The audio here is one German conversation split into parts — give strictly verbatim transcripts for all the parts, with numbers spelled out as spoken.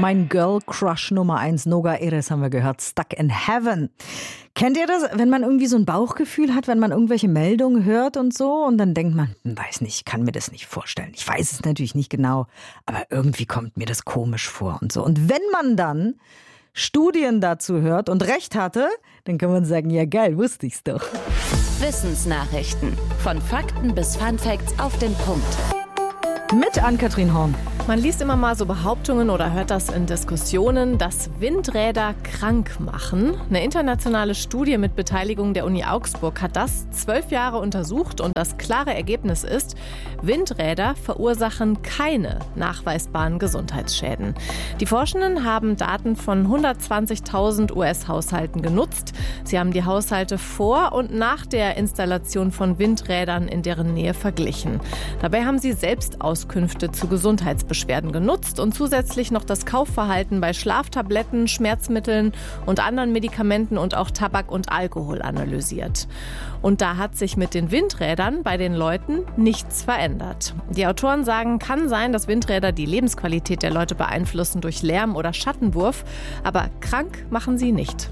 Mein Girl Crush Nummer eins, Noga Eres haben wir gehört, Stuck in Heaven. Kennt ihr das, wenn man irgendwie so ein Bauchgefühl hat, wenn man irgendwelche Meldungen hört und so und dann denkt man, weiß nicht, ich kann mir das nicht vorstellen. Ich weiß es natürlich nicht genau, aber irgendwie kommt mir das komisch vor und so. Und wenn man dann Studien dazu hört und recht hatte, dann kann man sagen, ja geil, wusste ich's doch. Wissensnachrichten. Von Fakten bis Funfacts auf den Punkt. Mit Ann-Kathrin Horn. Man liest immer mal so Behauptungen oder hört das in Diskussionen, dass Windräder krank machen. Eine internationale Studie mit Beteiligung der Uni Augsburg hat das zwölf Jahre untersucht und das klare Ergebnis ist, Windräder verursachen keine nachweisbaren Gesundheitsschäden. Die Forschenden haben Daten von hundertzwanzigtausend U S-Haushalten genutzt. Sie haben die Haushalte vor und nach der Installation von Windrädern in deren Nähe verglichen. Dabei haben sie selbst Auskünfte zu Gesundheitsbeschwerden genutzt und zusätzlich noch das Kaufverhalten bei Schlaftabletten, Schmerzmitteln und anderen Medikamenten und auch Tabak und Alkohol analysiert. Und da hat sich mit den Windrädern bei den Leuten nichts verändert. Die Autoren sagen, kann sein, dass Windräder die Lebensqualität der Leute beeinflussen durch Lärm oder Schattenwurf, aber krank machen sie nicht.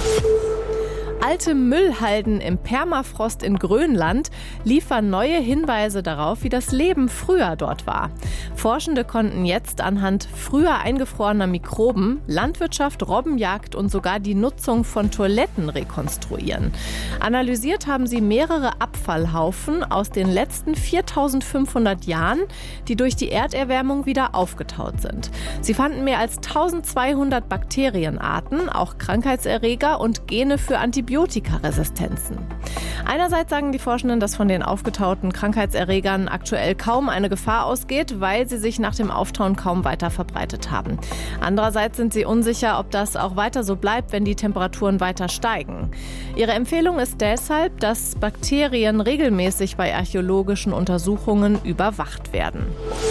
Alte Müllhalden im Permafrost in Grönland liefern neue Hinweise darauf, wie das Leben früher dort war. Forschende konnten jetzt anhand früher eingefrorener Mikroben Landwirtschaft, Robbenjagd und sogar die Nutzung von Toiletten rekonstruieren. Analysiert haben sie mehrere Abfallhaufen aus den letzten viertausendfünfhundert Jahren, die durch die Erderwärmung wieder aufgetaut sind. Sie fanden mehr als eintausendzweihundert Bakterienarten, auch Krankheitserreger und Gene für Antibiotika. Antibiotikaresistenzen. Einerseits sagen die Forschenden, dass von den aufgetauten Krankheitserregern aktuell kaum eine Gefahr ausgeht, weil sie sich nach dem Auftauen kaum weiter verbreitet haben. Andererseits sind sie unsicher, ob das auch weiter so bleibt, wenn die Temperaturen weiter steigen. Ihre Empfehlung ist deshalb, dass Bakterien regelmäßig bei archäologischen Untersuchungen überwacht werden.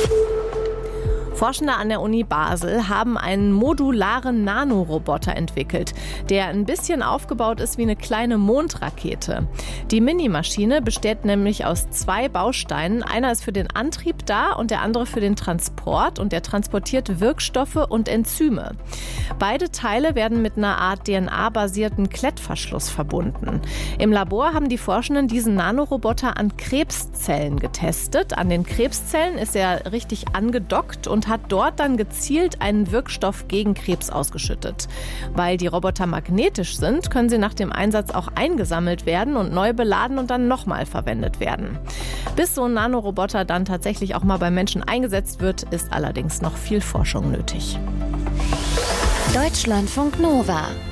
Forschende an der Uni Basel haben einen modularen Nanoroboter entwickelt, der ein bisschen aufgebaut ist wie eine kleine Mondrakete. Die Minimaschine besteht nämlich aus zwei Bausteinen. Einer ist für den Antrieb da und der andere für den Transport und der transportiert Wirkstoffe und Enzyme. Beide Teile werden mit einer Art D N A-basierten Klettverschluss verbunden. Im Labor haben die Forschenden diesen Nanoroboter an Krebszellen getestet. An den Krebszellen ist er richtig angedockt und hat dort dann gezielt einen Wirkstoff gegen Krebs ausgeschüttet. Weil die Roboter magnetisch sind, können sie nach dem Einsatz auch eingesammelt werden und neu beladen und dann nochmal verwendet werden. Bis so ein Nanoroboter dann tatsächlich auch mal bei Menschen eingesetzt wird, ist allerdings noch viel Forschung nötig. Deutschlandfunk Nova